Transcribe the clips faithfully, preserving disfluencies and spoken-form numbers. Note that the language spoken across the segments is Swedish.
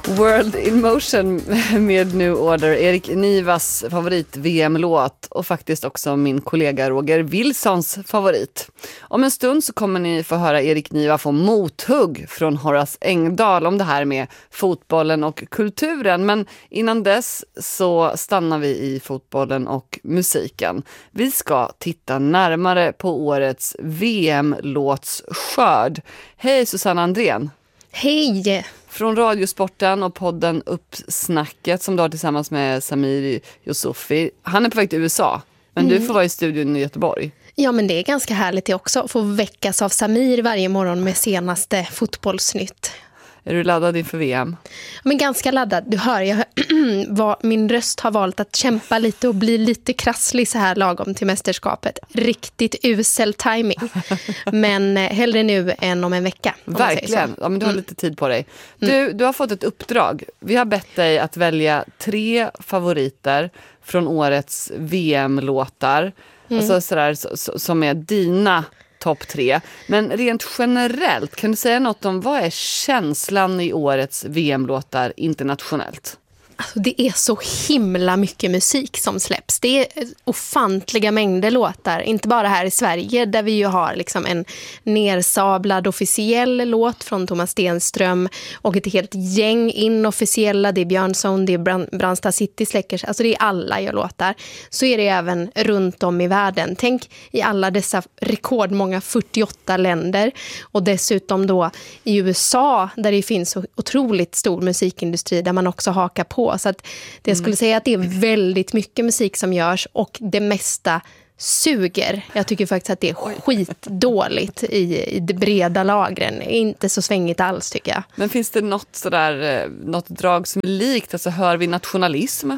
World in Motion med New Order, Erik Nivas favorit-V M-låt och faktiskt också min kollega Roger Wilsons favorit. Om en stund så kommer ni få höra Erik Niva få mothugg från Horace Engdahl om det här med fotbollen och kulturen. Men innan dess så stannar vi i fotbollen och musiken. Vi ska titta närmare på årets V M-låtsskörd. Hej Susanne Andrén! Hej! Från Radiosporten och podden Uppsnacket som du har tillsammans med Samir Yusufi. Han är på väg till U S A, men mm. du får vara i studion i Göteborg. Ja, men det är ganska härligt det också. Att få väckas av Samir varje morgon med senaste fotbollsnytt. Är du laddad inför V M? Men ganska laddad. Du hör, jag, min röst har valt att kämpa lite och bli lite krasslig så här lagom till mästerskapet. Riktigt usel timing. Men hellre nu än om en vecka. Verkligen. Ja, men du har mm. lite tid på dig. Du, du har fått ett uppdrag. Vi har bett dig att välja tre favoriter från årets V M-låtar. Mm. Alltså sådär, så, som är dina topp tre. Men rent generellt, kan du säga något om vad är känslan i årets V M-låtar internationellt? Alltså, det är så himla mycket musik som släpps. Det är ofantliga mängder låtar. Inte bara här i Sverige där vi ju har liksom en nersablad officiell låt från Thomas Stenström och ett helt gäng inofficiella. Det är Björnsson, det är Brand- Brandsta City Släckers. Alltså det är alla gör låtar. Så är det även runt om i världen. Tänk i alla dessa rekordmånga fyrtioåtta länder. Och dessutom då i U S A där det finns så otroligt stor musikindustri där man också hakar på. Så att det jag skulle säga att det är väldigt mycket musik som görs och det mesta suger. Jag tycker faktiskt att det är skitdåligt i, i de breda lagren. Inte så svängigt alls tycker jag. Men finns det något, sådär, något drag som är likt? Alltså hör vi nationalism?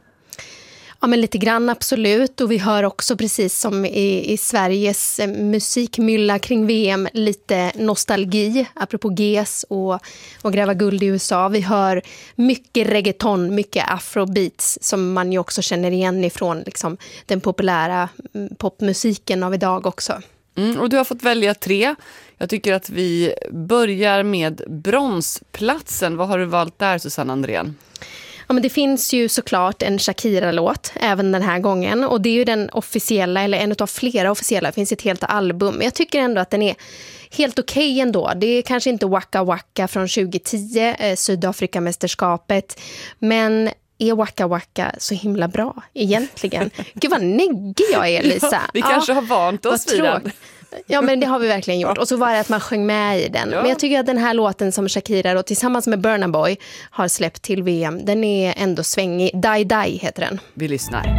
Ja, men lite grann absolut. Och vi hör också precis som i, i Sveriges musikmylla kring V M lite nostalgi, apropå G S och, och gräva guld i U S A. Vi hör mycket reggaeton, mycket afrobeats som man ju också känner igen ifrån liksom, den populära popmusiken av idag också. Mm, och du har fått välja tre. Jag tycker att vi börjar med bronsplatsen. Vad har du valt där, Susanne Andrén? Ja, men det finns ju såklart en Shakira-låt även den här gången och det är ju den officiella eller en av flera officiella, det finns ett helt album. Men jag tycker ändå att den är helt okej okay ändå. Det är kanske inte Waka Waka från tjugo tio, eh, Sydafrika-mästerskapet, men är Waka Waka så himla bra egentligen? Gud vad neggig jag är, Lisa. Ja, vi kanske ja, har vant oss vid den. Ja, men det har vi verkligen gjort. Och så var det att man sjöng med i den. Ja. Men jag tycker att den här låten som Shakira då, tillsammans med Burna Boy har släppt till V M, den är ändå svängig. Die Die heter den. Vi lyssnar.